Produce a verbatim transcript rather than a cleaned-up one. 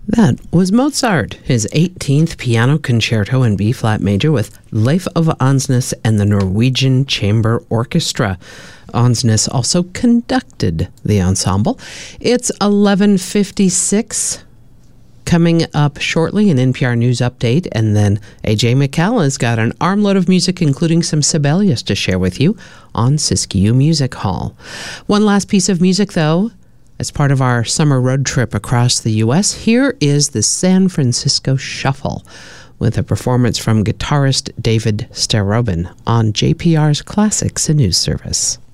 That was Mozart, his eighteenth Piano Concerto in B-flat major with Leif of Ansnes and the Norwegian Chamber Orchestra. Ansnes also conducted the ensemble. It's eleven fifty-six. Coming up shortly, an N P R News update, and then A J McCall has got an armload of music, including some Sibelius, to share with you on Siskiyou Music Hall. One last piece of music, though. As part of our summer road trip across the U S, here is the San Francisco Shuffle with a performance from guitarist David Starobin on J P R's Classics and News Service.